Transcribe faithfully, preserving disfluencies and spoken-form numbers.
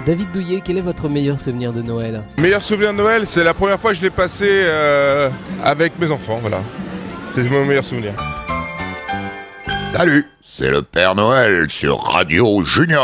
David Douillet, quel est votre meilleur souvenir de Noël ? Meilleur souvenir de Noël, c'est la première fois que je l'ai passé euh, avec mes enfants, voilà. C'est mon meilleur souvenir. Salut, c'est le Père Noël sur Radio Junior.